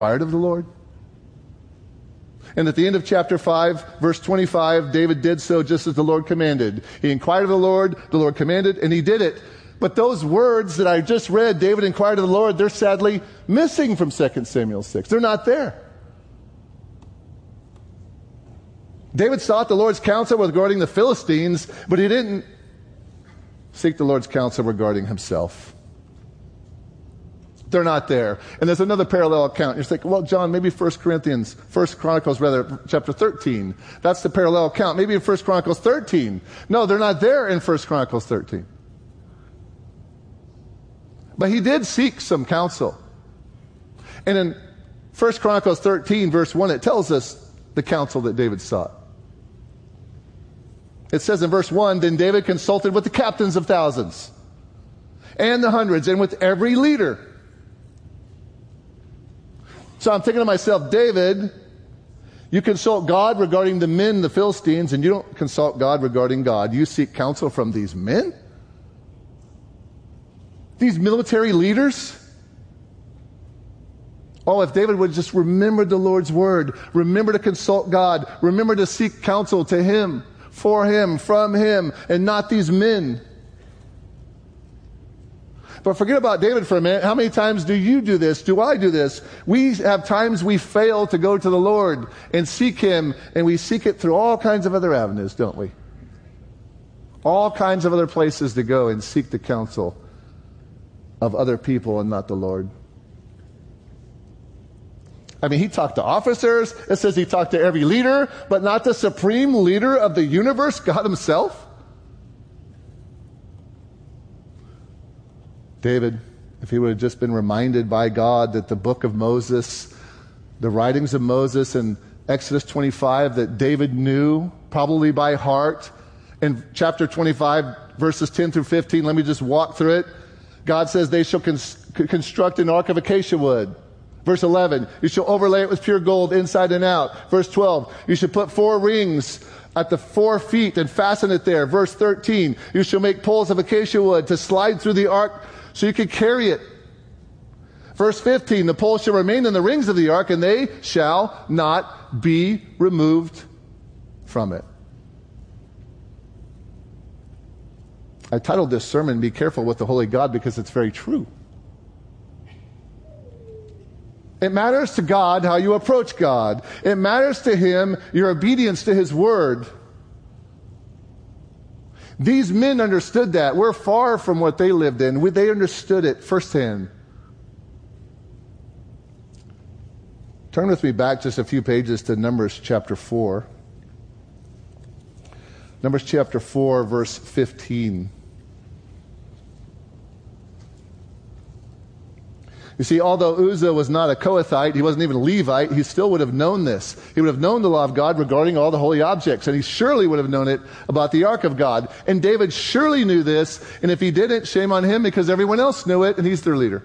inquired of the Lord? And at the end of chapter 5, verse 25, David did so just as the Lord commanded. He inquired of the Lord commanded, and he did it. But those words that I just read, David inquired of the Lord, they're sadly missing from 2 Samuel 6. They're not there. David sought the Lord's counsel regarding the Philistines, but he didn't seek the Lord's counsel regarding himself. They're not there. And there's another parallel account. You're thinking, well, John, maybe 1 Chronicles, chapter 13. That's the parallel account. Maybe in 1 Chronicles 13. No, they're not there in 1 Chronicles 13. But he did seek some counsel. And in 1 Chronicles 13, verse 1, it tells us the counsel that David sought. It says in verse 1, then David consulted with the captains of thousands and the hundreds and with every leader. So I'm thinking to myself, David, you consult God regarding the men, the Philistines, and you don't consult God regarding God. You seek counsel from these men? These military leaders? Oh, if David would just remember the Lord's word, remember to consult God, remember to seek counsel to him, for him, from him, and not these men. But forget about David for a minute. How many times do you do this? Do I do this? We have times we fail to go to the Lord and seek him, and we seek it through all kinds of other avenues, don't we? All kinds of other places to go and seek the counsel of other people and not the Lord. I mean, he talked to officers. It says he talked to every leader, but not the supreme leader of the universe, God himself. David, if he would have just been reminded by God that the book of Moses, the writings of Moses in Exodus 25 that David knew probably by heart, in chapter 25, verses 10 through 15, let me just walk through it. God says they shall construct an ark of acacia wood. Verse 11, you shall overlay it with pure gold inside and out. Verse 12, you should put 4 rings at the 4 feet and fasten it there. Verse 13, you shall make poles of acacia wood to slide through the ark so you could carry it. Verse 15, the poles shall remain in the rings of the ark and they shall not be removed from it. I titled this sermon, Be Careful with the Holy God, because it's very true. It matters to God how you approach God. It matters to him your obedience to his word. These men understood that. We're far from what they lived in. They understood it firsthand. Turn with me back just a few pages to Numbers chapter 4. Numbers chapter 4, verse 15. You see, although Uzzah was not a Kohathite, he wasn't even a Levite, he still would have known this. He would have known the law of God regarding all the holy objects, and he surely would have known it about the ark of God. And David surely knew this, and if he didn't, shame on him, because everyone else knew it, and he's their leader.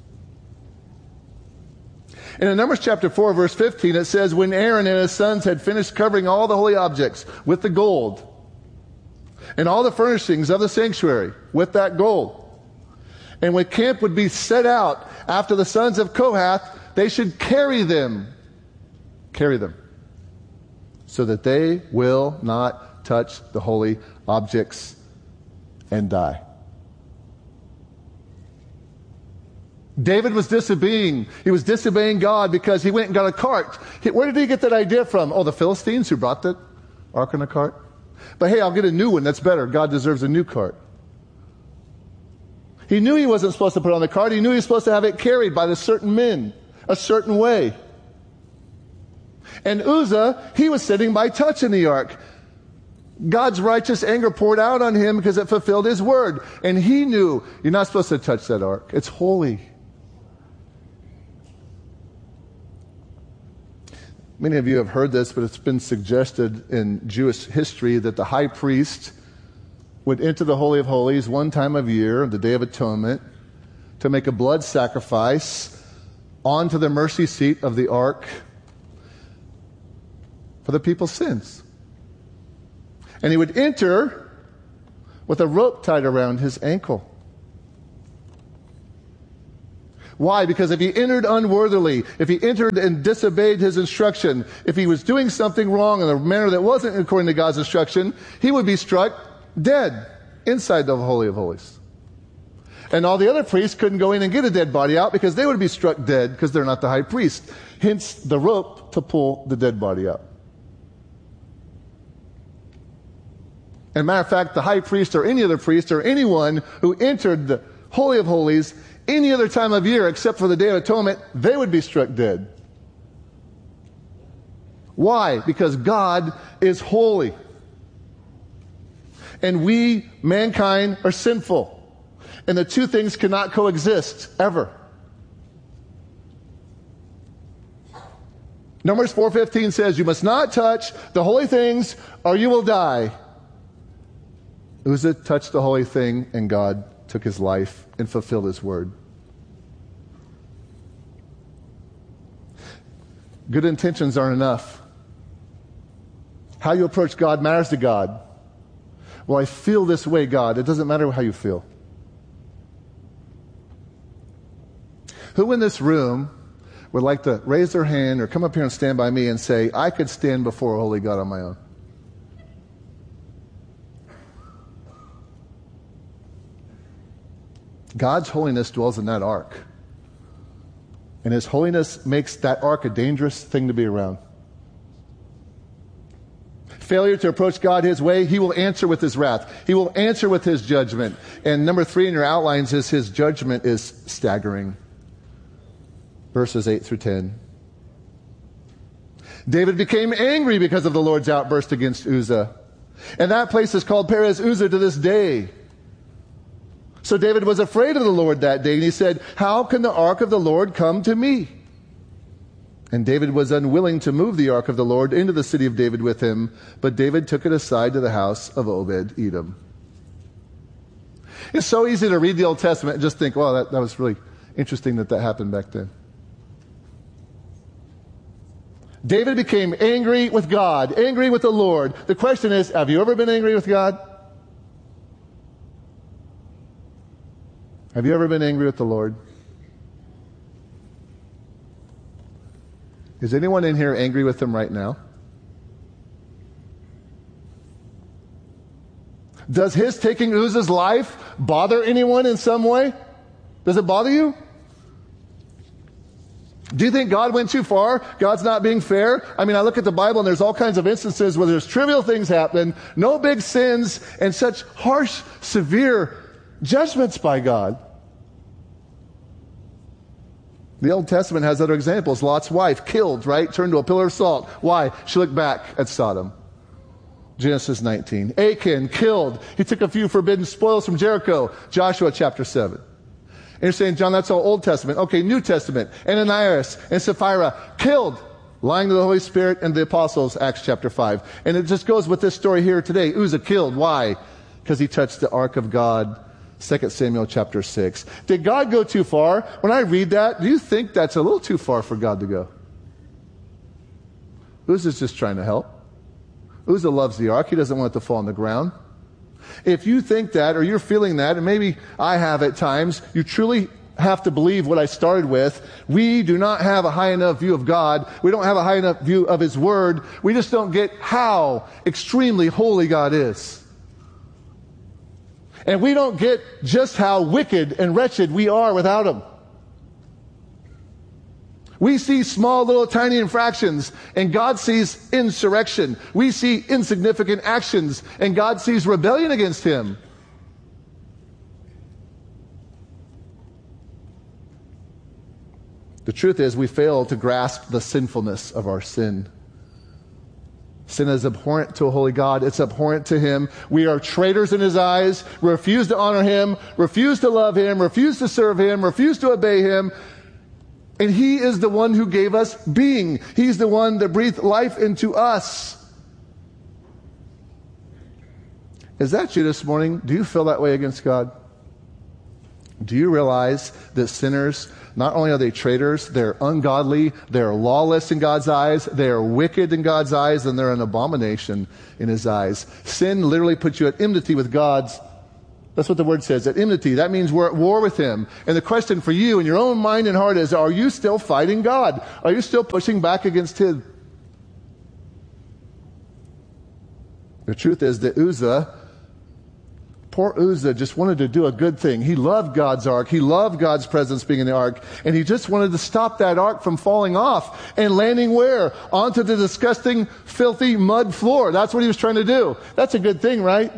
And in Numbers chapter 4, verse 15, it says, when Aaron and his sons had finished covering all the holy objects with the gold, and all the furnishings of the sanctuary with that gold, and when camp would be set out after the sons of Kohath, they should carry them, so that they will not touch the holy objects and die. David was disobeying. He was disobeying God because he went and got a cart. Where did he get that idea from? Oh, the Philistines who brought the ark on a cart? But hey, I'll get a new one. That's better. God deserves a new cart. He knew he wasn't supposed to put it on the cart. He knew he was supposed to have it carried by the certain men, a certain way. And Uzzah, he was sitting by touching the ark. God's righteous anger poured out on him because it fulfilled his word. And he knew, you're not supposed to touch that ark. It's holy. Many of you have heard this, but it's been suggested in Jewish history that the high priest would enter the Holy of Holies one time of year, the Day of Atonement, to make a blood sacrifice onto the mercy seat of the ark for the people's sins. And he would enter with a rope tied around his ankle. Why? Because if he entered unworthily, if he entered and disobeyed his instruction, if he was doing something wrong in a manner that wasn't according to God's instruction, he would be struck dead inside the Holy of Holies. And all the other priests couldn't go in and get a dead body out because they would be struck dead because they're not the high priest. Hence the rope to pull the dead body out. And matter of fact, the high priest or any other priest or anyone who entered the Holy of Holies any other time of year except for the Day of Atonement, they would be struck dead. Why? Because God is holy. And we, mankind, are sinful. And the two things cannot coexist, ever. Numbers 4:15 says, you must not touch the holy things or you will die. Uzzah touched the holy thing and God took his life and fulfilled his word. Good intentions aren't enough. How you approach God matters to God. Well, I feel this way, God. It doesn't matter how you feel. Who in this room would like to raise their hand or come up here and stand by me and say, I could stand before a holy God on my own? God's holiness dwells in that ark. And his holiness makes that ark a dangerous thing to be around. Failure to approach God his way, he will answer with his wrath. He will answer with his judgment. And number 3 in your outlines is his judgment is staggering. Verses 8 through 10. David became angry because of the Lord's outburst against Uzzah. And that place is called Perez Uzzah to this day. So David was afraid of the Lord that day, and he said, how can the ark of the Lord come to me? And David was unwilling to move the ark of the Lord into the city of David with him, but David took it aside to the house of Obed-Edom. It's so easy to read the Old Testament and just think, well, that was really interesting that happened back then. David became angry with God, angry with the Lord. The question is, have you ever been angry with God? Have you ever been angry with the Lord? Is anyone in here angry with him right now? Does his taking Uzzah's life bother anyone in some way? Does it bother you? Do you think God went too far? God's not being fair? I mean, I look at the Bible and there's all kinds of instances where there's trivial things happen, no big sins, and such harsh, severe judgments by God. The Old Testament has other examples. Lot's wife killed, right? Turned to a pillar of salt. Why? She looked back at Sodom. Genesis 19. Achan killed. He took a few forbidden spoils from Jericho. Joshua chapter 7. And you're saying, John, that's all Old Testament. Okay, New Testament. Ananias and Sapphira killed, lying to the Holy Spirit and the apostles, Acts chapter 5. And it just goes with this story here today. Uzzah killed. Why? Because he touched the ark of God. 2 Samuel chapter 6. Did God go too far? When I read that, do you think that's a little too far for God to go? Uzzah's just trying to help. Uzzah loves the ark. He doesn't want it to fall on the ground. If you think that, or you're feeling that, and maybe I have at times, you truly have to believe what I started with. We do not have a high enough view of God. We don't have a high enough view of his word. We just don't get how extremely holy God is. And we don't get just how wicked and wretched we are without him. We see small little tiny infractions and God sees insurrection. We see insignificant actions and God sees rebellion against him. The truth is we fail to grasp the sinfulness of our sin. Sin is abhorrent to a holy God. It's abhorrent to him. We are traitors in his eyes. We refuse to honor him, refuse to love him, refuse to serve him, refuse to obey him. And he is the one who gave us being. He's the one that breathed life into us. Is that you this morning? Do you feel that way against God? Do you realize that sinners, not only are they traitors, they're ungodly, they're lawless in God's eyes, they're wicked in God's eyes, and they're an abomination in his eyes. Sin literally puts you at enmity with God That's what the word says, at enmity. That means we're at war with him. And the question for you in your own mind and heart is, are you still fighting God? Are you still pushing back against him? The truth is that poor Uzzah just wanted to do a good thing. He loved God's ark. He loved God's presence being in the ark. And he just wanted to stop that ark from falling off and landing where? Onto the disgusting, filthy mud floor. That's what he was trying to do. That's a good thing, right?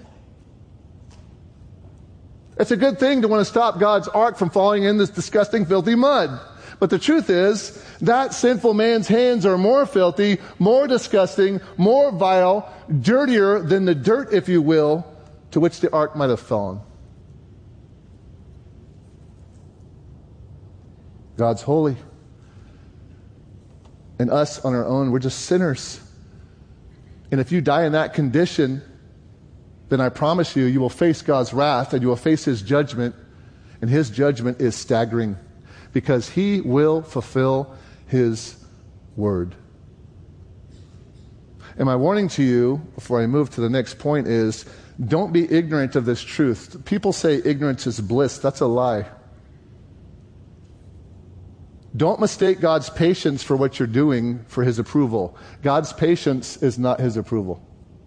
It's a good thing to want to stop God's ark from falling in this disgusting, filthy mud. But the truth is, that sinful man's hands are more filthy, more disgusting, more vile, dirtier than the dirt, if you will, to which the ark might have fallen. God's holy. And us on our own, we're just sinners. And if you die in that condition, then I promise you, you will face God's wrath and you will face his judgment. And his judgment is staggering because he will fulfill his word. And my warning to you, before I move to the next point, is don't be ignorant of this truth. People say ignorance is bliss. That's a lie. Don't mistake God's patience for what you're doing for his approval. God's patience is not his approval.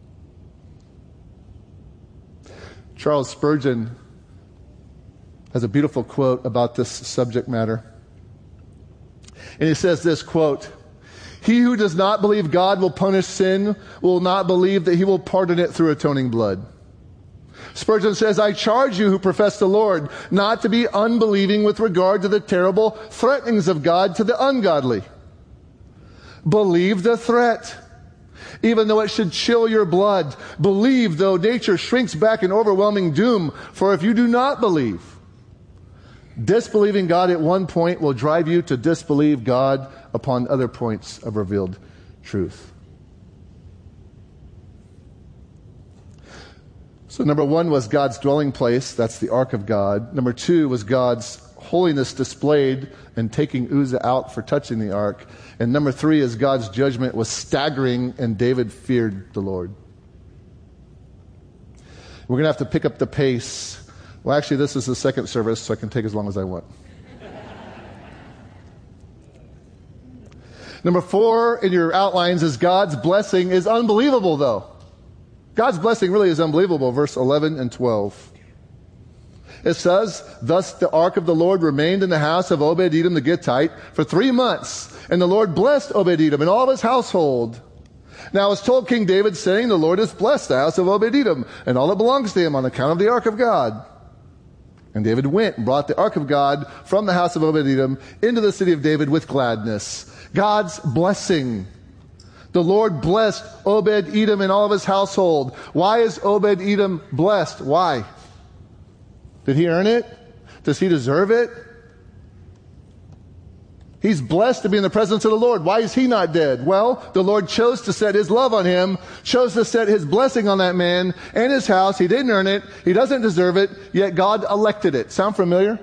Charles Spurgeon has a beautiful quote about this subject matter. And he says this, quote, "He who does not believe God will punish sin will not believe that he will pardon it through atoning blood." Spurgeon says, "I charge you who profess the Lord not to be unbelieving with regard to the terrible threatenings of God to the ungodly. Believe the threat, even though it should chill your blood. Believe, though nature shrinks back in overwhelming doom. For if you do not believe, disbelieving God at one point will drive you to disbelieve God upon other points of revealed truth." So number one was God's dwelling place. That's the ark of God. Number two was God's holiness displayed and taking Uzzah out for touching the ark. And number three is God's judgment was staggering and David feared the Lord. We're going to have to pick up the pace. Well, actually, this is the second service, so I can take as long as I want. Number 4 in your outlines is God's blessing is unbelievable, though. God's blessing really is unbelievable, verse 11 and 12. It says, "Thus the ark of the Lord remained in the house of Obed-Edom the Gittite for 3 months. And the Lord blessed Obed-Edom and all of his household. Now it was told King David, saying, the Lord has blessed the house of Obed-Edom and all that belongs to him on account of the ark of God. And David went and brought the ark of God from the house of Obed-Edom into the city of David with gladness." God's blessing. The Lord blessed Obed-Edom and all of his household. Why is Obed-Edom blessed? Why? Did he earn it? Does he deserve it? He's blessed to be in the presence of the Lord. Why is he not dead? Well, the Lord chose to set his love on him, chose to set his blessing on that man and his house. He didn't earn it. He doesn't deserve it, yet God elected it. Sound familiar?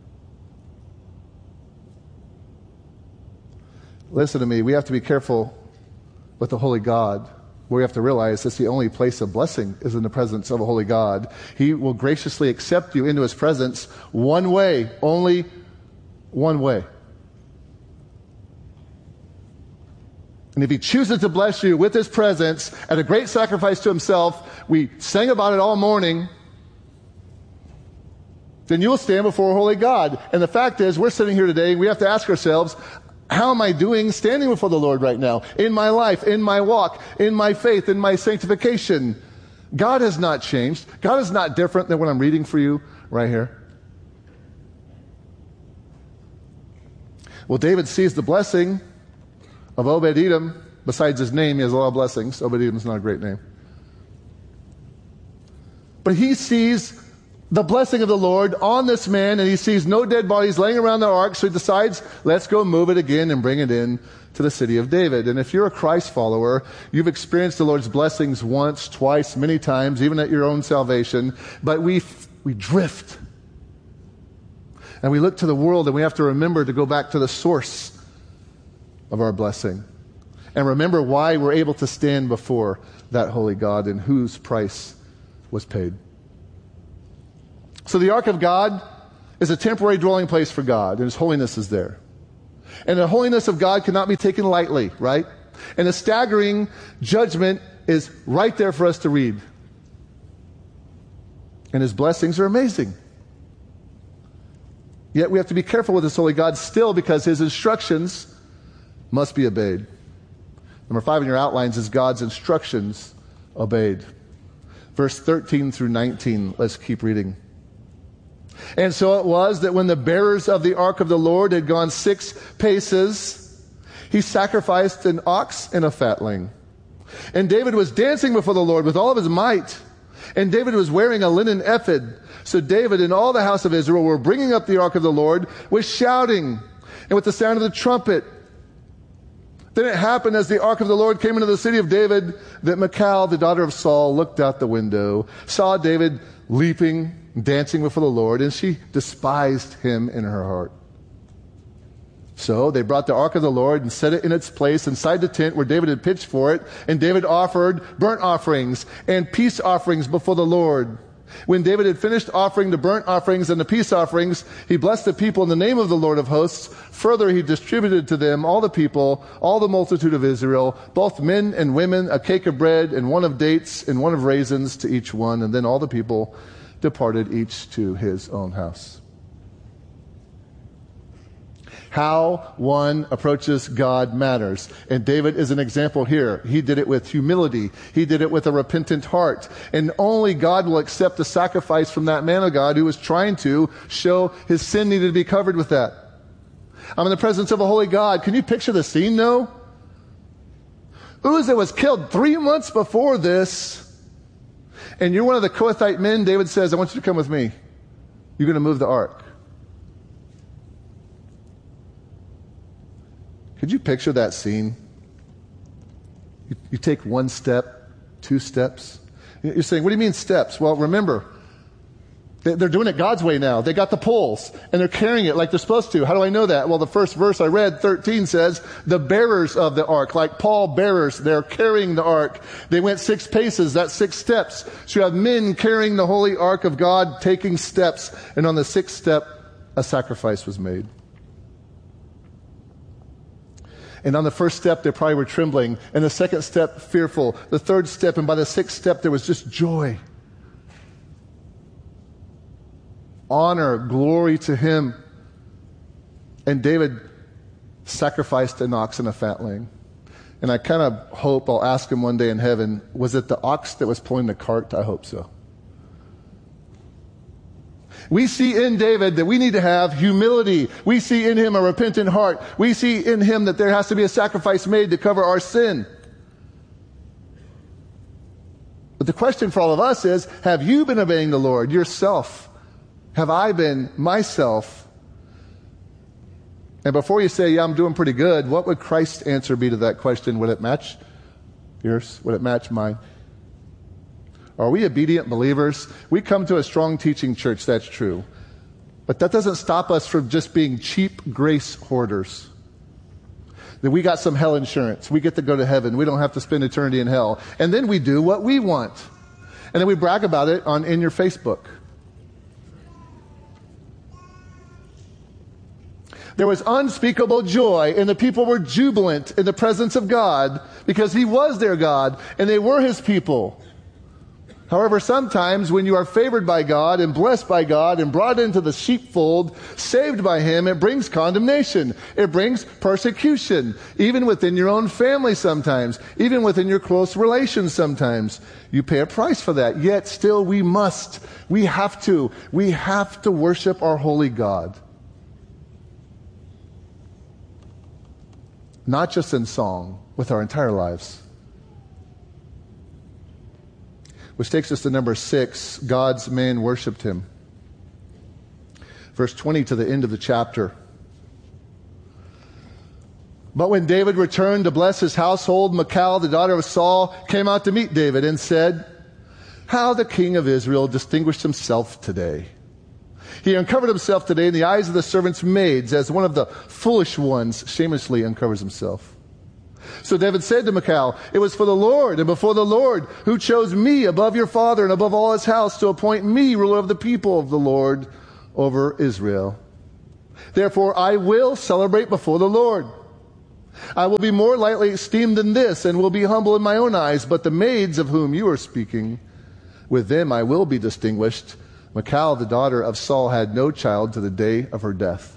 Listen to me. We have to be careful with the holy God. We have to realize that's the only place of blessing is in the presence of a holy God. He will graciously accept you into his presence one way, only one way. And if he chooses to bless you with his presence at a great sacrifice to himself, we sang about it all morning, then you will stand before a holy God. And the fact is, we're sitting here today and we have to ask ourselves, how am I doing standing before the Lord right now? In my life, in my walk, in my faith, in my sanctification. God has not changed. God is not different than what I'm reading for you right here. Well, David sees the blessing of Obed-Edom. Besides his name, he has a lot of blessings. Obed-Edom is not a great name. But he sees the blessing of the Lord on this man, and he sees no dead bodies laying around the ark, so he decides, let's go move it again and bring it in to the city of David. And if you're a Christ follower, you've experienced the Lord's blessings once, twice, many times, even at your own salvation, but we drift. And we look to the world, and we have to remember to go back to the source of our blessing. And remember why we're able to stand before that holy God and whose price was paid. So the ark of God is a temporary dwelling place for God, and His holiness is there. And the holiness of God cannot be taken lightly, right? And a staggering judgment is right there for us to read. And His blessings are amazing. Yet we have to be careful with this holy God still, because His instructions must be obeyed. Number 5 in your outlines is God's instructions obeyed. Verse 13 through 19, let's keep reading. And so it was that when the bearers of the ark of the Lord had gone 6 paces, he sacrificed an ox and a fatling. And David was dancing before the Lord with all of his might. And David was wearing a linen ephod. So David and all the house of Israel were bringing up the ark of the Lord with shouting and with the sound of the trumpet. Then it happened as the ark of the Lord came into the city of David that Michal, the daughter of Saul, looked out the window, saw David leaping, dancing before the Lord, and she despised him in her heart. So they brought the ark of the Lord and set it in its place inside the tent where David had pitched for it, and David offered burnt offerings and peace offerings before the Lord. When David had finished offering the burnt offerings and the peace offerings, he blessed the people in the name of the Lord of hosts. Further, he distributed to them, all the people, all the multitude of Israel, both men and women, a cake of bread and one of dates and one of raisins to each one. And then all the people departed, each to his own house. How one approaches God matters. And David is an example here. He did it with humility. He did it with a repentant heart. And only God will accept the sacrifice from that man of God who was trying to show his sin needed to be covered with that. I'm in the presence of a holy God. Can you picture the scene, though? Uzzah was killed 3 months before this. And you're one of the Kohathite men. David says, I want you to come with me. You're going to move the ark. Could you picture that scene? You take 1 step, 2 steps. You're saying, what do you mean steps? Well, remember, they're doing it God's way now. They got the poles, and they're carrying it like they're supposed to. How do I know that? Well, the first verse I read, 13, says, the bearers of the ark, like Paul bearers, they're carrying the ark. They went 6 paces, that's 6 steps. So you have men carrying the holy ark of God, taking steps, and on the 6th step, a sacrifice was made. And on the first step, they probably were trembling. And the 2nd step, fearful. The 3rd step, and by the 6th step, there was just joy. Honor, glory to Him. And David sacrificed an ox and a fatling. And I kind of hope I'll ask him one day in heaven, was it the ox that was pulling the cart? I hope so. We see in David that we need to have humility. We see in him a repentant heart. We see in him that there has to be a sacrifice made to cover our sin. But the question for all of us is, have you been obeying the Lord yourself? Have I been myself? And before you say, yeah, I'm doing pretty good, what would Christ's answer be to that question? Would it match yours? Would it match mine? Are we obedient believers? We come to a strong teaching church, that's true. But that doesn't stop us from just being cheap grace hoarders. That we got some hell insurance. We get to go to heaven. We don't have to spend eternity in hell. And then we do what we want. And then we brag about it in your Facebook. There was unspeakable joy, and the people were jubilant in the presence of God because He was their God, and they were His people. However, sometimes when you are favored by God and blessed by God and brought into the sheepfold, saved by Him, it brings condemnation. It brings persecution, even within your own family sometimes, even within your close relations sometimes. You pay a price for that. Yet still we have to worship our holy God. Not just in song, with our entire lives. Which takes us to number 6, God's man worshipped Him. Verse 20 to the end of the chapter. But when David returned to bless his household, Michal, the daughter of Saul, came out to meet David and said, how the king of Israel distinguished himself today. He uncovered himself today in the eyes of the servants' maids as one of the foolish ones shamelessly uncovers himself. So David said to Michal, "It was for the Lord and before the Lord who chose me above your father and above all his house to appoint me ruler of the people of the Lord over Israel. Therefore I will celebrate before the Lord. I will be more lightly esteemed than this and will be humble in my own eyes. But the maids of whom you are speaking, with them I will be distinguished." Michal, the daughter of Saul, had no child to the day of her death.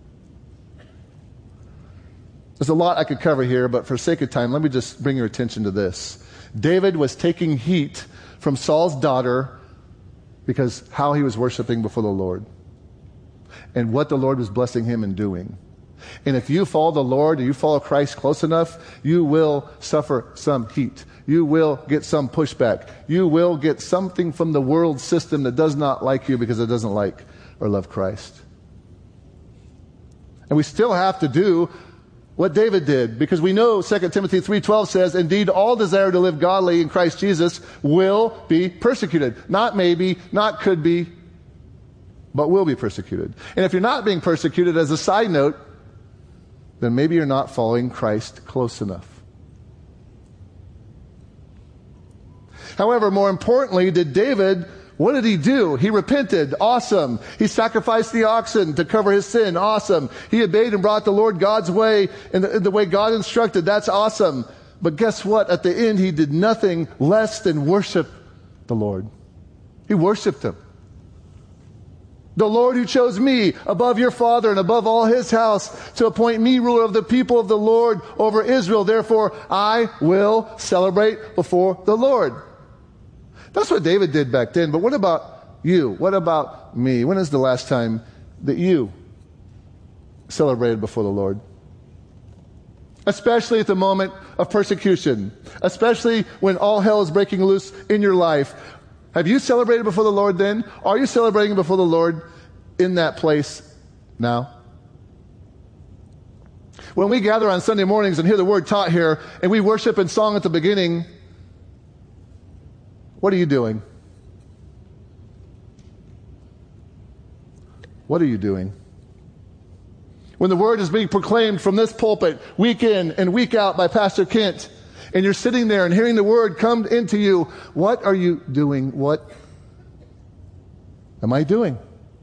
There's a lot I could cover here, but for sake of time, let me just bring your attention to this. David was taking heat from Saul's daughter because how he was worshiping before the Lord and what the Lord was blessing him in doing. And if you follow the Lord and you follow Christ close enough, you will suffer some heat. You will get some pushback. You will get something from the world system that does not like you because it doesn't like or love Christ. And we still have to do what David did, because we know 2 Timothy 3:12 says, "Indeed, all desire to live godly in Christ Jesus will be persecuted." Not maybe, not could be, but will be persecuted. And if you're not being persecuted, as a side note, then maybe you're not following Christ close enough. However, more importantly, what did he do? He repented. Awesome. He sacrificed the oxen to cover his sin. Awesome. He obeyed and brought the Lord God's way in the way God instructed. That's awesome. But guess what? At the end, he did nothing less than worship the Lord. He worshiped him. "The Lord who chose me above your father and above all his house to appoint me ruler of the people of the Lord over Israel. Therefore, I will celebrate before the Lord." That's what David did back then. But what about you? What about me? When is the last time that you celebrated before the Lord? Especially at the moment of persecution. Especially when all hell is breaking loose in your life. Have you celebrated before the Lord then? Are you celebrating before the Lord in that place now? When we gather on Sunday mornings and hear the word taught here, and we worship in song at the beginning, what are you doing? What are you doing? When the word is being proclaimed from this pulpit, week in and week out by Pastor Kent, and you're sitting there and hearing the word come into you, what are you doing? What am I doing?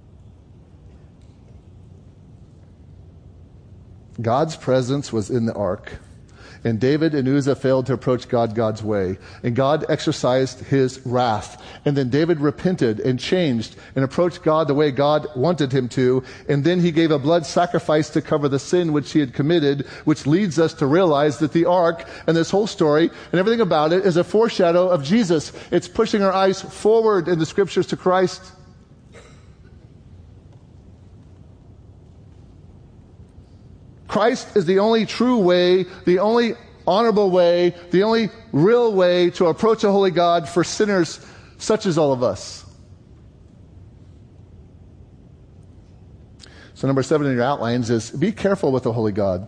God's presence was in the ark. And David and Uzzah failed to approach God God's way. And God exercised his wrath. And then David repented and changed and approached God the way God wanted him to. And then he gave a blood sacrifice to cover the sin which he had committed, which leads us to realize that the ark and this whole story and everything about it is a foreshadow of Jesus. It's pushing our eyes forward in the scriptures to Christ. Christ is the only true way, the only honorable way, the only real way to approach a holy God for sinners such as all of us. So number 7 in your outlines is be careful with the holy God.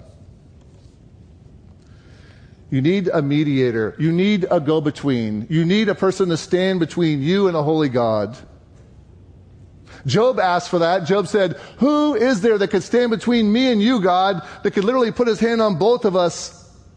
You need a mediator. You need a go-between. You need a person to stand between you and a holy God. Job asked for that. Job said, "Who is there that could stand between me and you, God, that could literally put his hand on both of us?"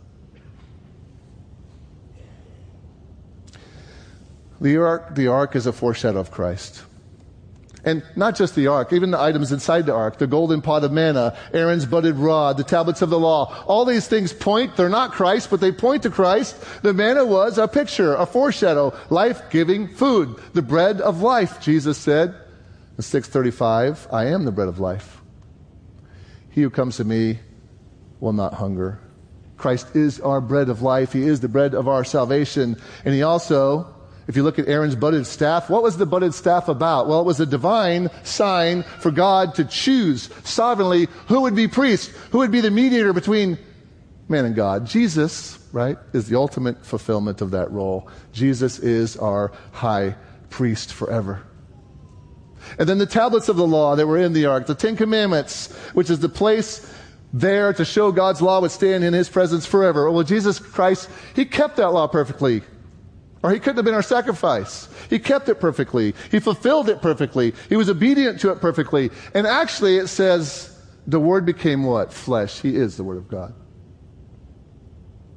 The ark is a foreshadow of Christ. And not just the ark, even the items inside the ark, the golden pot of manna, Aaron's budded rod, the tablets of the law. All these things they're not Christ, but they point to Christ. The manna was a picture, a foreshadow, life-giving food, the bread of life, Jesus said. In 6:35, I am the bread of life. He who comes to me will not hunger. Christ is our bread of life. He is the bread of our salvation. And he also, if you look at Aaron's budded staff, what was the budded staff about? Well, it was a divine sign for God to choose sovereignly who would be priest, who would be the mediator between man and God. Jesus, right, is the ultimate fulfillment of that role. Jesus is our high priest forever. And then the tablets of the law that were in the ark, the 10 Commandments, which is the place there to show God's law would stand in his presence forever. Well, Jesus Christ, he kept that law perfectly. Or he couldn't have been our sacrifice. He kept it perfectly. He fulfilled it perfectly. He was obedient to it perfectly. And actually it says the Word became what? Flesh. He is the Word of God.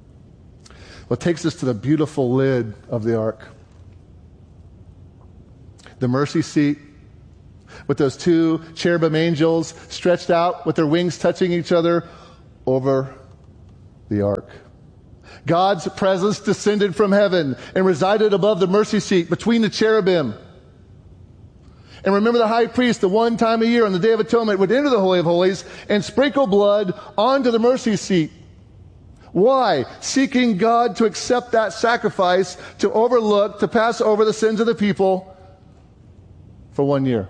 Well, it takes us to the beautiful lid of the ark. The mercy seat with those two cherubim angels stretched out with their wings touching each other over the ark. God's presence descended from heaven and resided above the mercy seat between the cherubim. And remember, the high priest, the one time a year on the Day of Atonement, would enter the Holy of Holies and sprinkle blood onto the mercy seat. Why? Seeking God to accept that sacrifice, to overlook, to pass over the sins of the people for 1 year.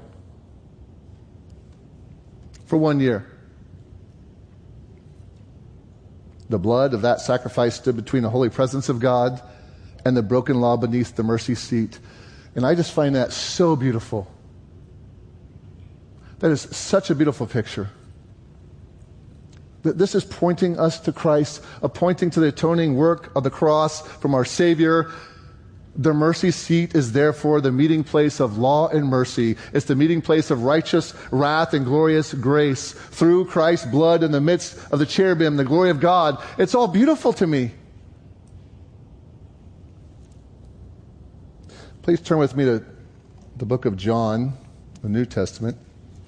For 1 year. The blood of that sacrifice stood between the holy presence of God and the broken law beneath the mercy seat. And I just find that so beautiful. That is such a beautiful picture. That this is pointing us to Christ, pointing to the atoning work of the cross from our Savior. The mercy seat is therefore the meeting place of law and mercy. It's the meeting place of righteous wrath and glorious grace. Through Christ's blood in the midst of the cherubim, the glory of God. It's all beautiful to me. Please turn with me to the book of John, the New Testament.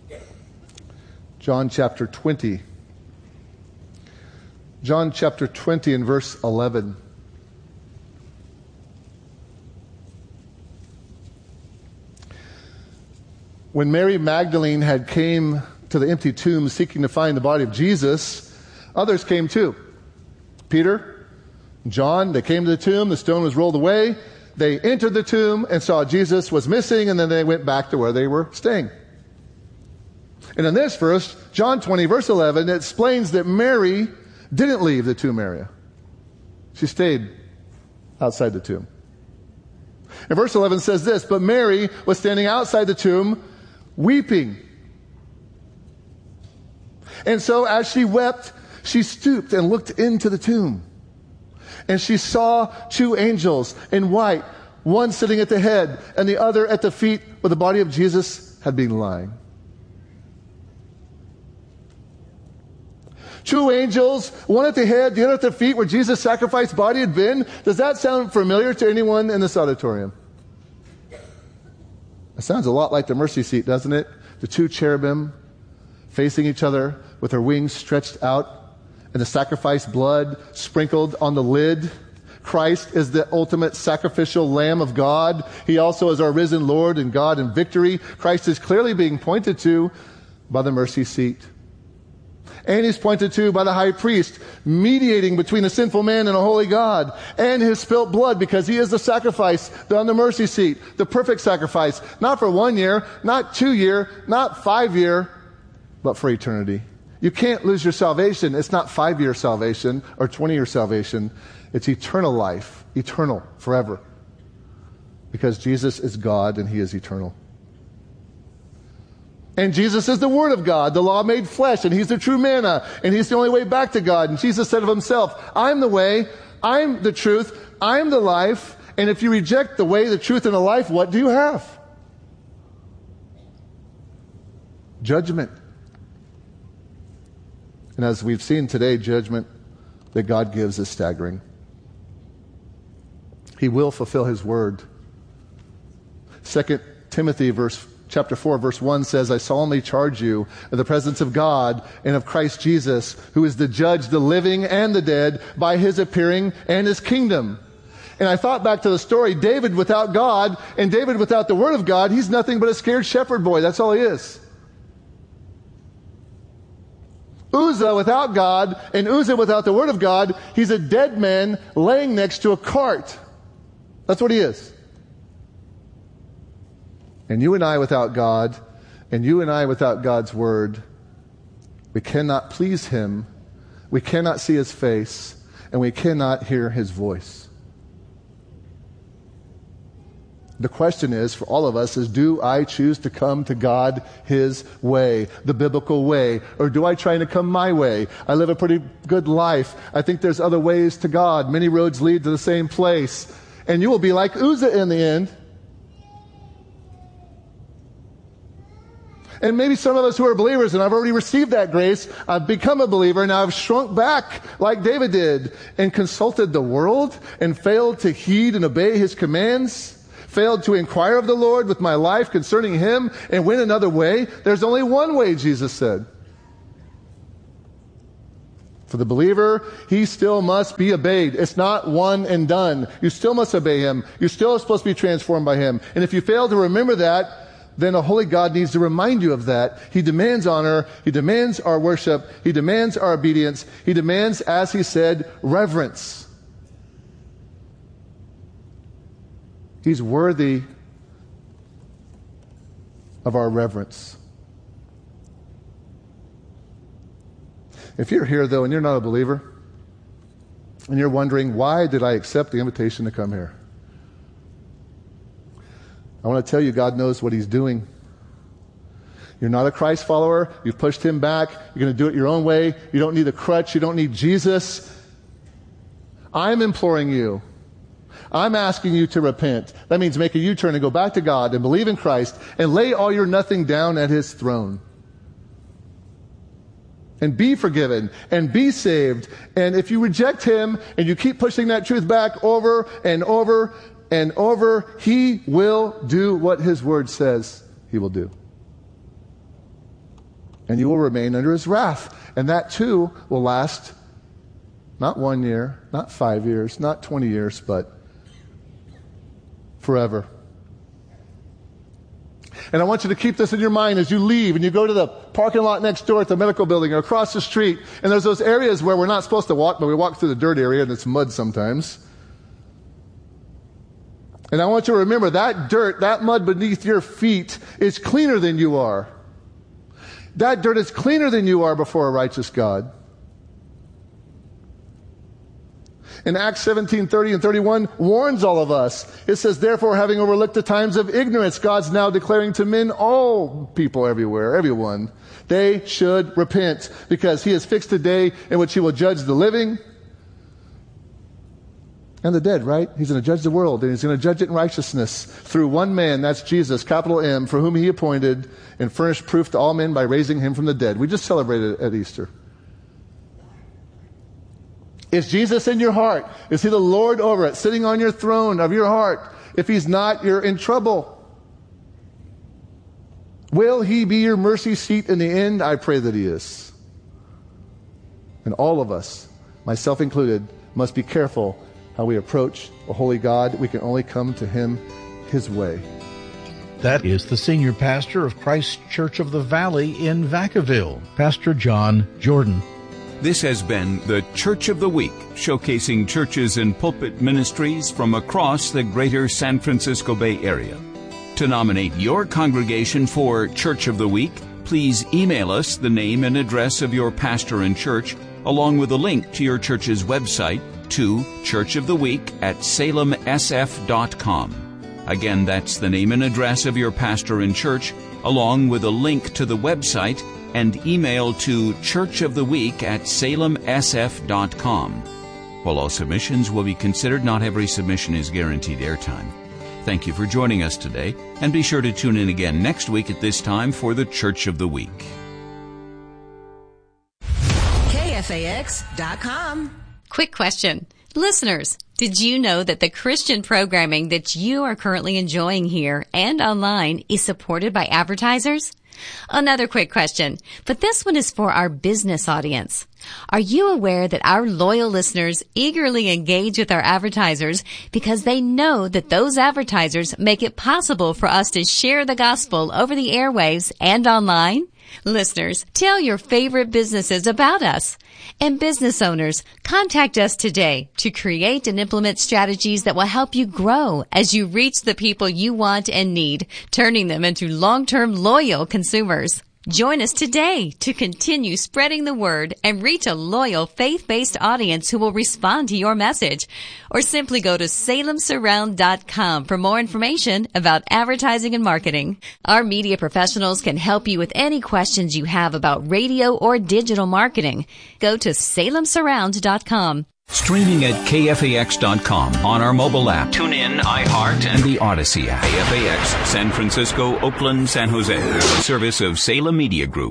John chapter 20. John chapter 20 and verse 11. When Mary Magdalene had came to the empty tomb seeking to find the body of Jesus, others came too. Peter, John, they came to the tomb. The stone was rolled away. They entered the tomb and saw Jesus was missing, and then they went back to where they were staying. And in this verse, John 20, verse 11, it explains that Mary didn't leave the tomb area. She stayed outside the tomb. And verse 11 says this, but Mary was standing outside the tomb weeping. And so as she wept, she stooped and looked into the tomb. And she saw two angels in white, one sitting at the head and the other at the feet where the body of Jesus had been lying. Two angels, one at the head, the other at the feet where Jesus' sacrificed body had been. Does that sound familiar to anyone in this auditorium? It sounds a lot like the mercy seat, doesn't it? The two cherubim facing each other with their wings stretched out and the sacrificed blood sprinkled on the lid. Christ is the ultimate sacrificial Lamb of God. He also is our risen Lord and God in victory. Christ is clearly being pointed to by the mercy seat. And he's pointed to by the high priest, mediating between a sinful man and a holy God, and his spilt blood, because he is the sacrifice on the mercy seat, the perfect sacrifice, not for 1 year, not 2 year, not 5 year, but for eternity. You can't lose your salvation. It's not 5-year salvation or 20-year salvation. It's eternal life, eternal, forever. Because Jesus is God and he is eternal. And Jesus is the Word of God, the law made flesh, and he's the true manna, and he's the only way back to God. And Jesus said of himself, I'm the way, I'm the truth, I'm the life, and if you reject the way, the truth, and the life, what do you have? Judgment. And as we've seen today, judgment that God gives is staggering. He will fulfill his word. 2 Timothy chapter 4, verse 1 says, I solemnly charge you in the presence of God and of Christ Jesus, who is the judge, the living and the dead, by his appearing and his kingdom. And I thought back to the story, David without God and David without the word of God, he's nothing but a scared shepherd boy. That's all he is. Uzzah without God and Uzzah without the word of God, he's a dead man laying next to a cart. That's what he is. And you and I without God, and you and I without God's word, we cannot please him, we cannot see his face, and we cannot hear his voice. The question is, for all of us, is do I choose to come to God his way, the biblical way, or do I try to come my way? I live a pretty good life. I think there's other ways to God. Many roads lead to the same place. And you will be like Uzzah in the end. And maybe some of us who are believers, and I've already received that grace, I've become a believer, and I've shrunk back like David did and consulted the world and failed to heed and obey his commands, failed to inquire of the Lord with my life concerning him and went another way. There's only one way, Jesus said. For the believer, he still must be obeyed. It's not one and done. You still must obey him. You're still supposed to be transformed by him. And if you fail to remember that, then a holy God needs to remind you of that. He demands honor. He demands our worship. He demands our obedience. He demands, as he said, reverence. He's worthy of our reverence. If you're here, though, and you're not a believer, and you're wondering, why did I accept the invitation to come here? I want to tell you, God knows what he's doing. You're not a Christ follower. You've pushed him back. You're going to do it your own way. You don't need a crutch. You don't need Jesus. I'm imploring you. I'm asking you to repent. That means make a U-turn and go back to God and believe in Christ and lay all your nothing down at his throne. And be forgiven, and be saved. And if you reject him, and you keep pushing that truth back over and over and over, he will do what his word says he will do. And you will remain under his wrath. And that too will last not 1 year, not 5 years, not 20 years, but forever. And I want you to keep this in your mind as you leave and you go to the parking lot next door at the medical building or across the street. And there's those areas where we're not supposed to walk, but we walk through the dirt area and it's mud sometimes. And I want you to remember that dirt, that mud beneath your feet is cleaner than you are. That dirt is cleaner than you are before a righteous God. In Acts 17:30 and 31 warns all of us. It says, therefore, having overlooked the times of ignorance, God's now declaring to men, all people everywhere, everyone, they should repent, because he has fixed a day in which he will judge the living and the dead, right? He's going to judge the world, and he's going to judge it in righteousness through one man, that's Jesus, capital M, for whom he appointed and furnished proof to all men by raising him from the dead. We just celebrated at Easter. Is Jesus in your heart? Is he the Lord over it, sitting on your throne of your heart? If he's not, you're in trouble. Will he be your mercy seat in the end? I pray that he is. And all of us, myself included, must be careful how we approach a holy God. We can only come to him his way. That is the senior pastor of Christ Church of the Valley in Vacaville, Pastor John Jordan. This has been the Church of the Week, showcasing churches and pulpit ministries from across the greater San Francisco Bay Area. To nominate your congregation for Church of the Week, please email us the name and address of your pastor and church, along with a link to your church's website to churchoftheweek@salemsf.com. Again, that's the name and address of your pastor and church, along with a link to the website, and email to churchoftheweek@salemsf.com. While all submissions will be considered, not every submission is guaranteed airtime. Thank you for joining us today, and be sure to tune in again next week at this time for the Church of the Week. KFAX.com. Quick question. Listeners, did you know that the Christian programming that you are currently enjoying here and online is supported by advertisers? Another quick question, but this one is for our business audience. Are you aware that our loyal listeners eagerly engage with our advertisers because they know that those advertisers make it possible for us to share the gospel over the airwaves and online? Listeners, tell your favorite businesses about us. And business owners, contact us today to create and implement strategies that will help you grow as you reach the people you want and need, turning them into long-term loyal consumers. Join us today to continue spreading the word and reach a loyal faith-based audience who will respond to your message. Or simply go to salemsurround.com for more information about advertising and marketing. Our media professionals can help you with any questions you have about radio or digital marketing. Go to salemsurround.com. Streaming at KFAX.com on our mobile app. Tune in on iHeart and the Odyssey app. KFAX, San Francisco, Oakland, San Jose. A service of Salem Media Group.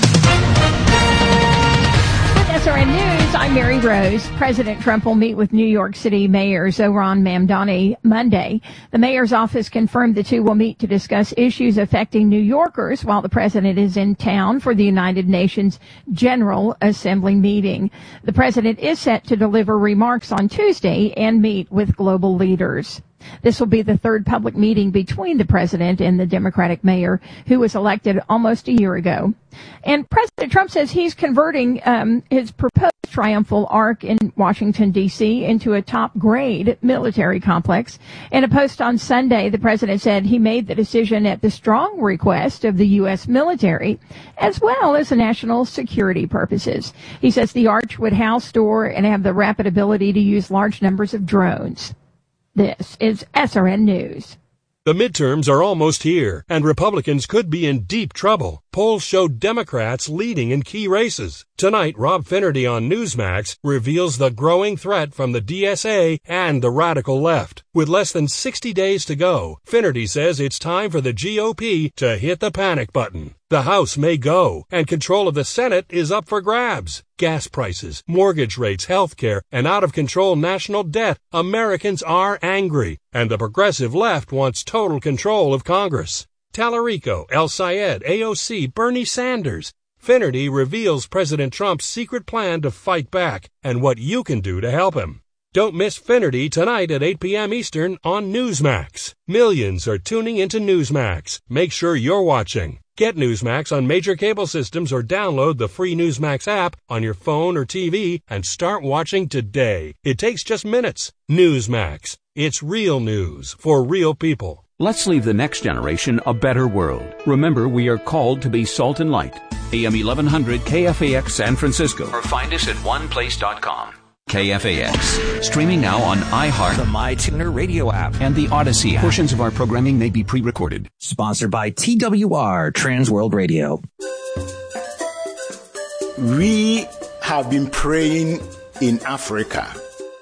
SRN News, I'm Mary Rose. President Trump will meet with New York City Mayor Zohran Mamdani Monday. The mayor's office confirmed the two will meet to discuss issues affecting New Yorkers while the president is in town for the United Nations General Assembly meeting. The president is set to deliver remarks on Tuesday and meet with global leaders. This will be the third public meeting between the president and the Democratic mayor, who was elected almost a year ago. And President Trump says he's converting his proposed triumphal arch in Washington, D.C. into a top-grade military complex. In a post on Sunday, the president said he made the decision at the strong request of the U.S. military, as well as the national security purposes. He says the arch would house, store, and have the rapid ability to use large numbers of drones. This is SRN News. The midterms are almost here, and Republicans could be in deep trouble. Polls show Democrats leading in key races. Tonight, Rob Finnerty on Newsmax reveals the growing threat from the DSA and the radical left. With less than 60 days to go, Finnerty says it's time for the GOP to hit the panic button. The House may go, and control of the Senate is up for grabs. Gas prices, mortgage rates, health care, and out-of-control national debt. Americans are angry, and the progressive left wants total control of Congress. Tallarico, El Sayed, AOC, Bernie Sanders. Finnerty reveals President Trump's secret plan to fight back and what you can do to help him. Don't miss Finnerty tonight at 8 p.m. Eastern on Newsmax. Millions are tuning into Newsmax. Make sure you're watching. Get Newsmax on major cable systems or download the free Newsmax app on your phone or TV and start watching today. It takes just minutes. Newsmax. It's real news for real people. Let's leave the next generation a better world. Remember, we are called to be salt and light. AM 1100 KFAX San Francisco. Or find us at oneplace.com. KFAX. Streaming now on iHeart, the MyTuner radio app, and the Odyssey app. Portions of our programming may be pre-recorded. Sponsored by TWR Trans World Radio. We have been praying in Africa.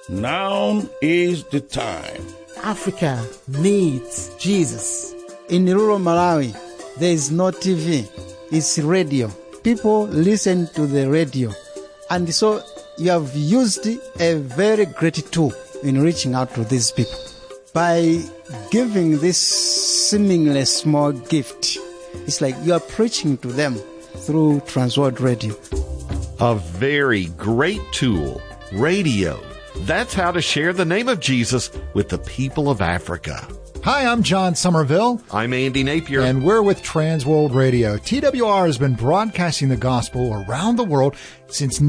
Now is the time. Africa needs Jesus. In rural Malawi, there is no TV. It's radio. People listen to the radio. And so you have used a very great tool in reaching out to these people. By giving this seemingly small gift, it's like you are preaching to them through Transworld Radio. A very great tool, radio. That's how to share the name of Jesus with the people of Africa. Hi, I'm John Somerville. I'm Andy Napier. And we're with Transworld Radio. TWR has been broadcasting the gospel around the world since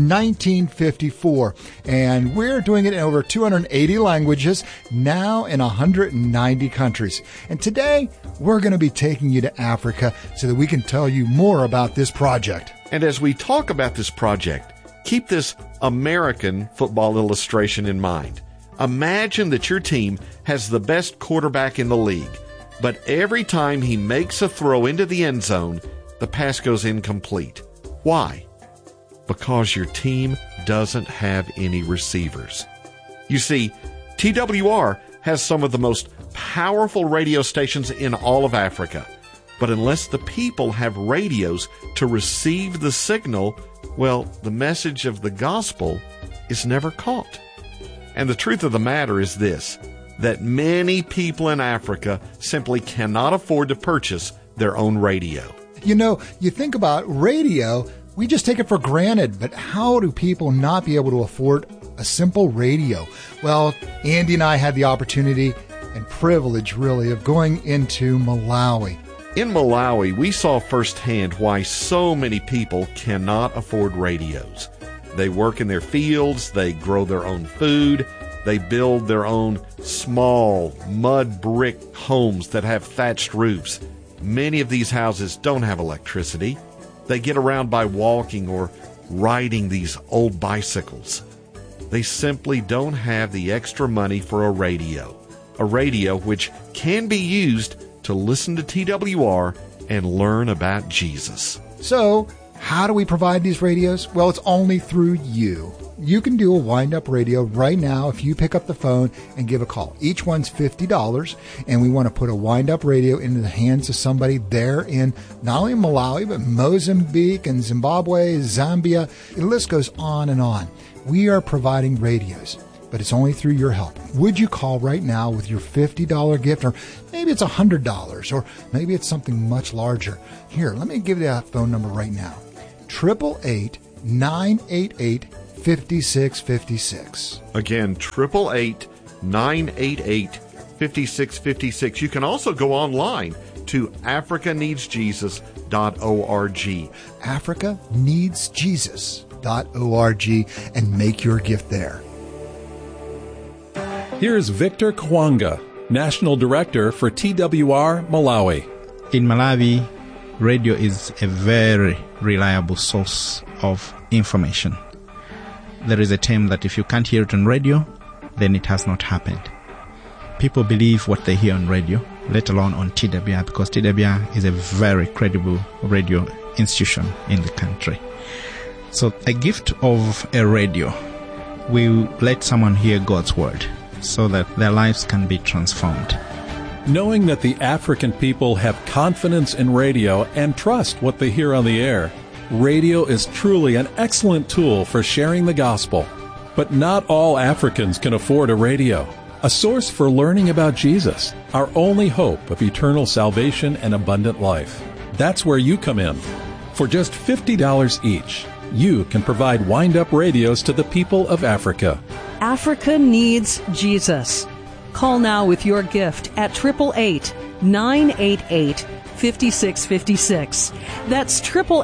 1954. And we're doing it in over 280 languages, now in 190 countries. And today, we're going to be taking you to Africa so that we can tell you more about this project. And as we talk about this project, keep this American football illustration in mind. Imagine that your team has the best quarterback in the league, but every time he makes a throw into the end zone, the pass goes incomplete. Why? Because your team doesn't have any receivers. You see, TWR has some of the most powerful radio stations in all of Africa, but unless the people have radios to receive the signal, well, the message of the gospel is never caught. And the truth of the matter is this, that many people in Africa simply cannot afford to purchase their own radio. You know, you think about radio, we just take it for granted, but how do people not be able to afford a simple radio? Well, Andy and I had the opportunity and privilege, really, of going into Malawi. In Malawi, we saw firsthand why so many people cannot afford radios. They work in their fields, they grow their own food, they build their own small mud brick homes that have thatched roofs. Many of these houses don't have electricity. They get around by walking or riding these old bicycles. They simply don't have the extra money for a radio which can be used to listen to TWR and learn about Jesus. So, how do we provide these radios? Well, it's only through you. You can do a wind-up radio right now if you pick up the phone and give a call. Each one's $50, and we want to put a wind-up radio into the hands of somebody there in not only Malawi, but Mozambique and Zimbabwe, Zambia. The list goes on and on. We are providing radios, but it's only through your help. Would you call right now with your $50 gift, or maybe it's $100, or maybe it's something much larger? Here, let me give you that phone number right now. 888-988-5656. Again, 888-988-5656. You can also go online to africaneedsjesus.org. africaneedsjesus.org, and make your gift there. Here's Victor Kwanga, National Director for TWR Malawi. In Malawi, radio is a very reliable source of information. There is a term that if you can't hear it on radio, then it has not happened. People believe what they hear on radio, let alone on TWR, because TWR is a very credible radio institution in the country. So a gift of a radio will let someone hear God's word so that their lives can be transformed. Knowing that the African people have confidence in radio and trust what they hear on the air, radio is truly an excellent tool for sharing the gospel. But not all Africans can afford a radio, a source for learning about Jesus, our only hope of eternal salvation and abundant life. That's where you come in. For just $50 each, you can provide wind-up radios to the people of Africa. Africa needs Jesus. Call now with your gift at 888-988-5656. That's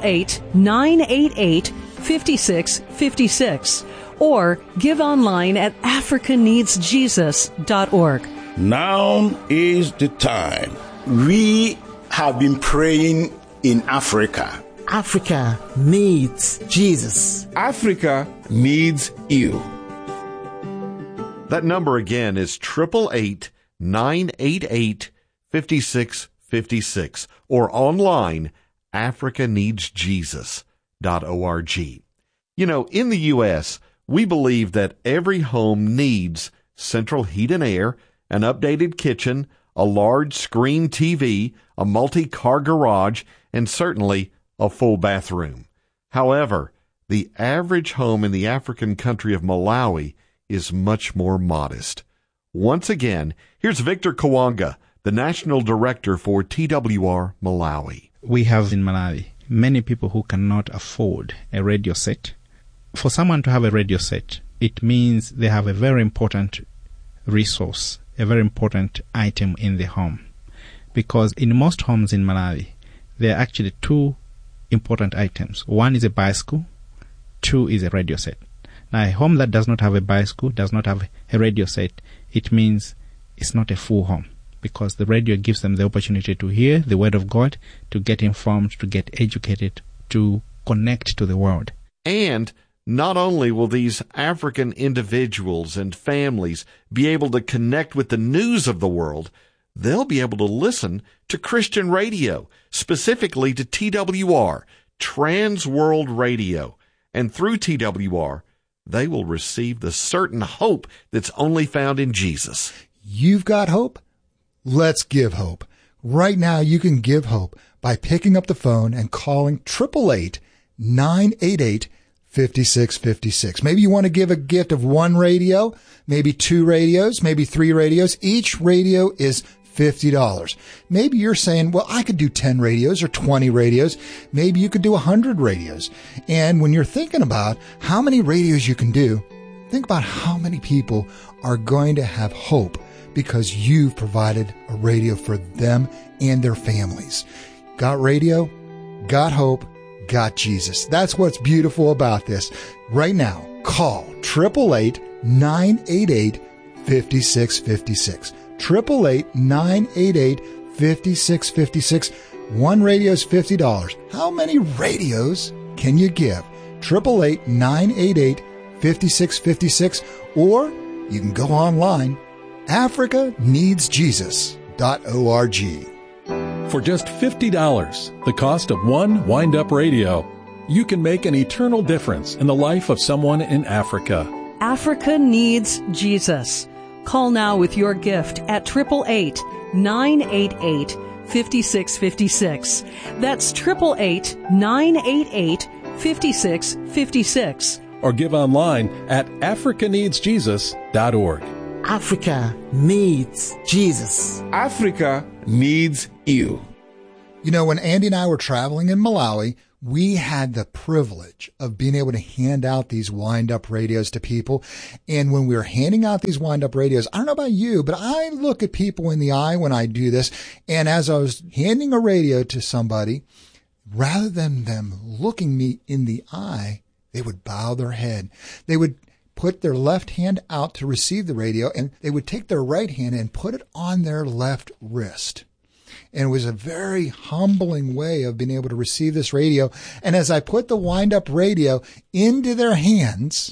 888-988-5656. Or give online at africaneedsjesus.org. Now is the time. We have been praying in Africa. Africa needs Jesus. Africa needs you. That number again is 888-988-5656, or online, africaneedsjesus.org. You know, in the U.S., we believe that every home needs central heat and air, an updated kitchen, a large screen TV, a multi-car garage, and certainly a full bathroom. However, the average home in the African country of Malawi is much more modest. Once again, here's Victor Kwanga, the National Director for TWR Malawi. We have in Malawi many people who cannot afford a radio set. For someone to have a radio set, it means they have a very important resource, a very important item in the home. Because in most homes in Malawi, there are actually two important items. One is a bicycle, two is a radio set. Now, a home that does not have a bicycle, does not have a radio set, it means it's not a full home, because the radio gives them the opportunity to hear the word of God, to get informed, to get educated, to connect to the world. And not only will these African individuals and families be able to connect with the news of the world, they'll be able to listen to Christian radio, specifically to TWR, Trans World Radio. And through TWR, they will receive the certain hope that's only found in Jesus. You've got hope? Let's give hope. Right now, you can give hope by picking up the phone and calling 888-988-5656. Maybe you want to give a gift of one radio, maybe two radios, maybe three radios. Each radio is $50. Maybe you're saying, well, I could do 10 radios or 20 radios. Maybe you could do 100 radios. And when you're thinking about how many radios you can do, think about how many people are going to have hope because you've provided a radio for them and their families. Got radio, got hope, got Jesus. That's what's beautiful about this. Right now, call 888-988-5656. 888-988-5656. One radio is $50. How many radios can you give? 888-988-5656. Or you can go online, africaneedsjesus.org. For just $50, the cost of one wind-up radio, You can make an eternal difference in the life of someone in Africa. Africa needs Jesus. Call now with your gift at 888-988-5656. That's 888-988-5656. Or give online at africaneedsjesus.org. Africa needs Jesus. Africa needs you. You know, when Andy and I were traveling in Malawi, we had the privilege of being able to hand out these wind-up radios to people. And when we were handing out these wind-up radios, I don't know about you, but I look at people in the eye when I do this. And as I was handing a radio to somebody, rather than them looking me in the eye, they would bow their head. They would put their left hand out to receive the radio, and they would take their right hand and put it on their left wrist. And it was a very humbling way of being able to receive this radio. And as I put the wind-up radio into their hands,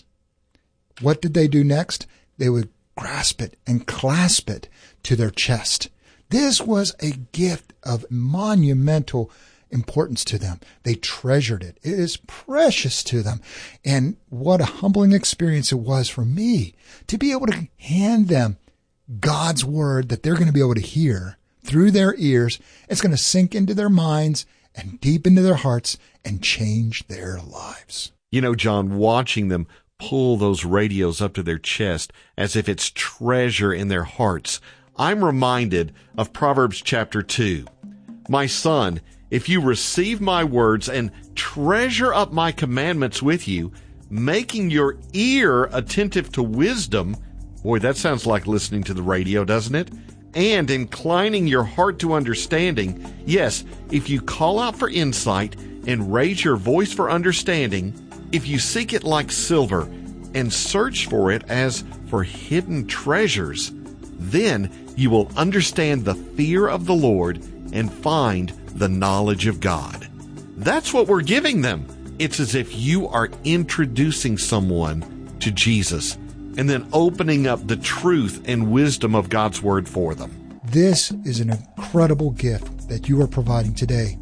what did they do next? They would grasp it and clasp it to their chest. This was a gift of monumental importance to them. They treasured it. It is precious to them. And what a humbling experience it was for me to be able to hand them God's word that they're going to be able to hear through their ears. It's going to sink into their minds and deep into their hearts and change their lives. You know, John, watching them pull those radios up to their chest as if it's treasure in their hearts, I'm reminded of Proverbs chapter 2. My son, if you receive my words and treasure up my commandments with you, making your ear attentive to wisdom, boy, that sounds like listening to the radio, doesn't it? And inclining your heart to understanding. Yes, if you call out for insight and raise your voice for understanding, if you seek it like silver and search for it as for hidden treasures, then you will understand the fear of the Lord and find the knowledge of God. That's what we're giving them. It's as if you are introducing someone to Jesus and then opening up the truth and wisdom of God's word for them. This is an incredible gift that you are providing today.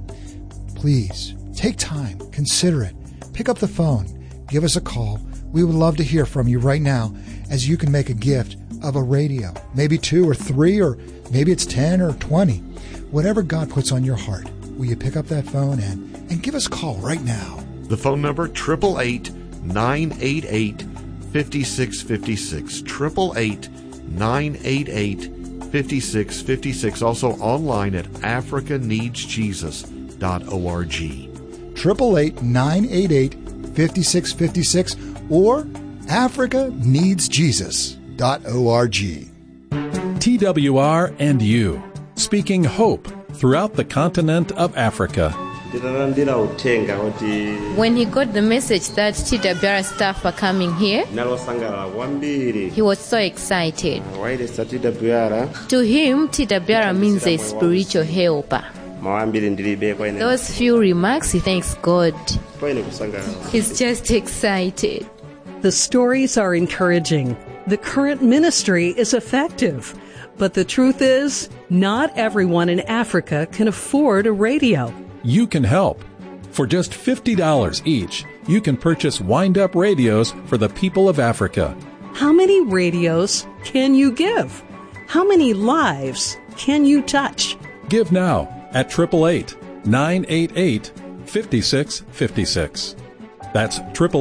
Please take time, consider it, pick up the phone, give us a call. We would love to hear from you right now as you can make a gift of a radio, maybe 2 or 3, or maybe it's 10 or 20. Whatever God puts on your heart, will you pick up that phone and give us a call right now? The phone number, 888-988-5656, 888-988-5656, also online at africaneedsjesus.org. 888-988-5656 or africaneedsjesus.org. TWR and you, speaking hope throughout the continent of Africa. When he got the message that TWR staff are coming here, he was so excited. To him, TWR means a spiritual helper. Those few remarks, he thanks God. He's just excited. The stories are encouraging. The current ministry is effective. But the truth is, not everyone in Africa can afford a radio. You can help. For just $50 each, you can purchase wind-up radios for the people of Africa. How many radios can you give? How many lives can you touch? Give now at 888-988-5656. That's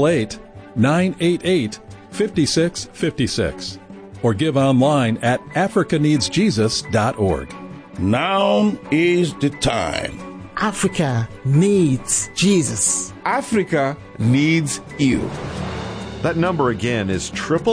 888-988-5656. Or give online at africaneedsjesus.org. Now is the time. Africa needs Jesus. Africa needs you. That number again is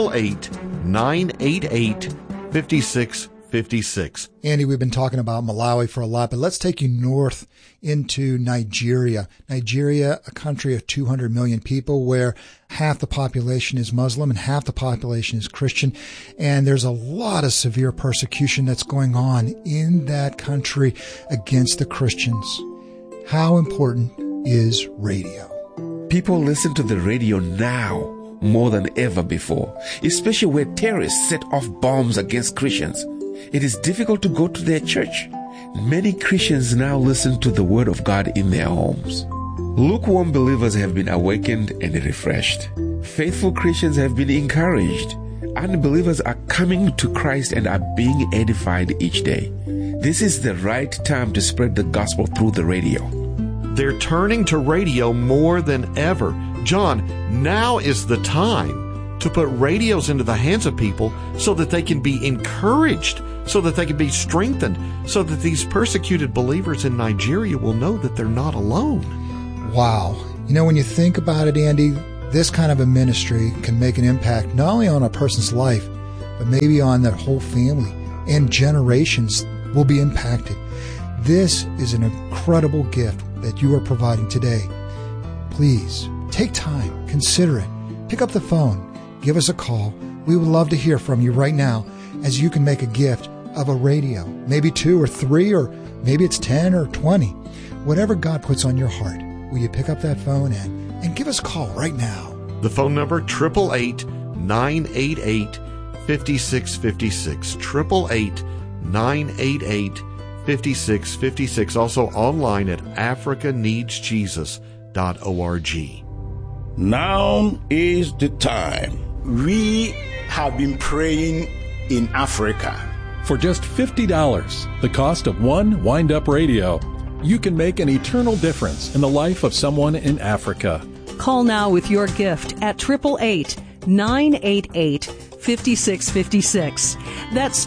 888-988-5656. Andy, we've been talking about Malawi for a lot, but let's take you north into Nigeria. Nigeria, a country of 200 million people where half the population is Muslim and half the population is Christian. And there's a lot of severe persecution that's going on in that country against the Christians. How important is radio? People listen to the radio now more than ever before, especially where terrorists set off bombs against Christians. It is difficult to go to their church. Many Christians now listen to the Word of God in their homes. Lukewarm believers have been awakened and refreshed. Faithful Christians have been encouraged. Unbelievers are coming to Christ and are being edified each day. This is the right time to spread the gospel through the radio. They're turning to radio more than ever. John, now is the time to put radios into the hands of people so that they can be encouraged, so that they can be strengthened, so that these persecuted believers in Nigeria will know that they're not alone. Wow. You know, when you think about it, Andy, this kind of a ministry can make an impact not only on a person's life, but maybe on their whole family, and generations will be impacted. This is an incredible gift that you are providing today. Please take time, consider it, pick up the phone, give us a call. We would love to hear from you right now, as you can make a gift of a radio, maybe 2 or 3, or maybe it's 10 or 20. Whatever God puts on your heart, will you pick up that phone and give us a call right now? The phone number, 888-988-5656, 888-988-5656, also online at africaneedsjesus.org. Now is the time. We have been praying in Africa. For just $50, the cost of one wind-up radio, you can make an eternal difference in the life of someone in Africa. Call now with your gift at 888-988-5656. That's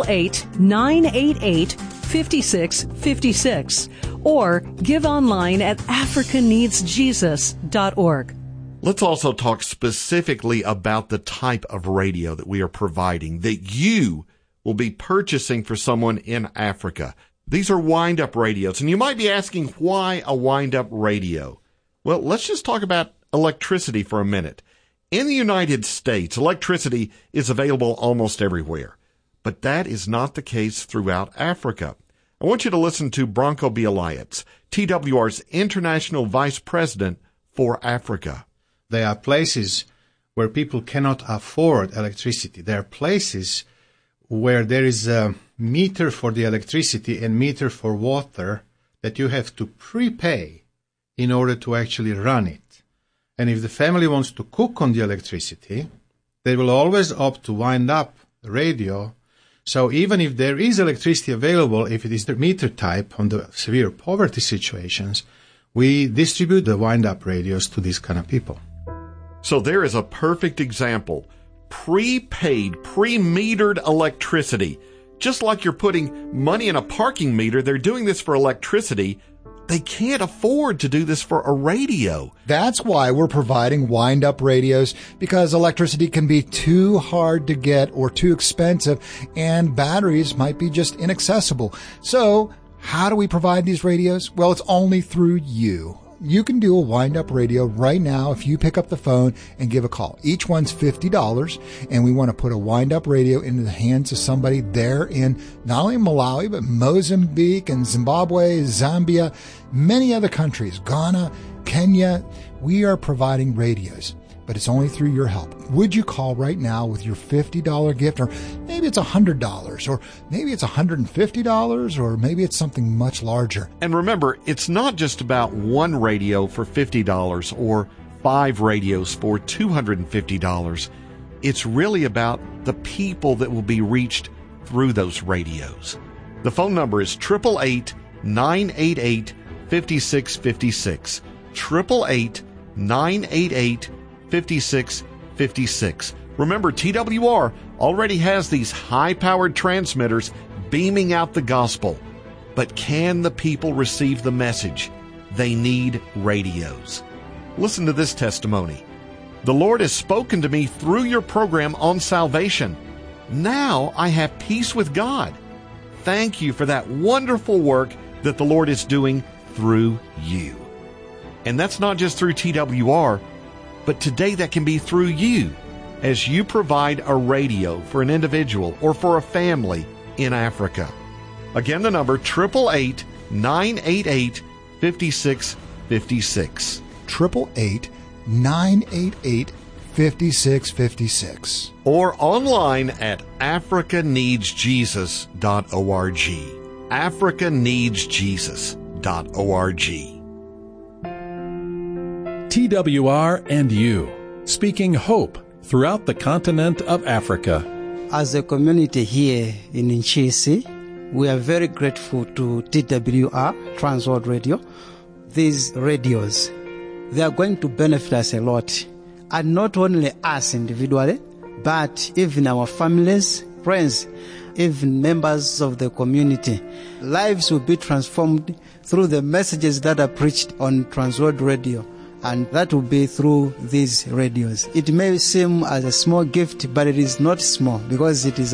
888-988-5656. Or give online at africaneedsjesus.org. Let's also talk specifically about the type of radio that we are providing, that you will be purchasing for someone in Africa. These are wind-up radios, and you might be asking, why a wind-up radio? Well, let's just talk about electricity for a minute. In the United States, electricity is available almost everywhere, but that is not the case throughout Africa. I want you to listen to Branko Bialayatz, TWR's International Vice President for Africa. There are places where people cannot afford electricity. There are places where there is a meter for the electricity and meter for water that you have to prepay in order to actually run it. And if the family wants to cook on the electricity, they will always opt to wind up the radio. So even if there is electricity available, if it is the meter type on the severe poverty situations, we distribute the wind-up radios to these kind of people. So there is a perfect example. Prepaid, pre-metered electricity. Just like you're putting money in a parking meter, they're doing this for electricity. They can't afford to do this for a radio. That's why we're providing wind-up radios, because electricity can be too hard to get or too expensive, and batteries might be just inaccessible. So how do we provide these radios? Well, it's only through you. You can do a wind-up radio right now if you pick up the phone and give a call. Each one's $50, and we want to put a wind-up radio into the hands of somebody there in not only Malawi, but Mozambique and Zimbabwe, Zambia, many other countries, Ghana, Kenya. We are providing radios, but it's only through your help. Would you call right now with your $50 gift? Or maybe it's $100, or maybe it's $150, or maybe it's something much larger. And remember, it's not just about one radio for $50 or 5 radios for $250. It's really about the people that will be reached through those radios. The phone number is 888-988-5656. 888-988-5656. Remember, TWR already has these high-powered transmitters beaming out the gospel. But can the people receive the message? They need radios. Listen to this testimony. The Lord has spoken to me through your program on salvation. Now I have peace with God. Thank you for that wonderful work that the Lord is doing through you. And that's not just through TWR, but today that can be through you as you provide a radio for an individual or for a family in Africa. Again, the number 888-988-5656. 888-988-5656. Or online at africaneedsjesus.org. africaneedsjesus.org. TWR and you, speaking hope throughout the continent of Africa. As a community here in Nchisi, we are very grateful to TWR, Transworld Radio. These radios, they are going to benefit us a lot. And not only us individually, but even our families, friends, even members of the community. Lives will be transformed through the messages that are preached on Transworld Radio. And that will be through these radios. It may seem as a small gift, but it is not small because it is